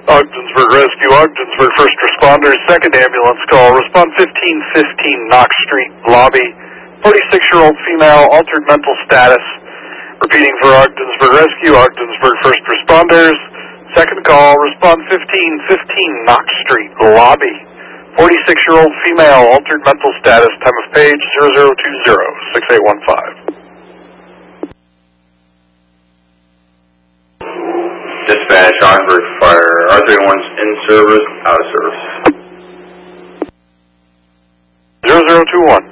Ogdensburg Rescue, Ogdensburg First Responders, second ambulance call. Respond 1515 Knox Street lobby. 46-year-old female, altered mental status. Repeating for Ogdensburg Rescue, Ogdensburg First Responders, second call. Respond 1515 Knox Street lobby. 46-year-old female, altered mental status. Time of page 0020-6815. Dispatch, Ogdensburg Fire, R31's in service, out of service. 0021.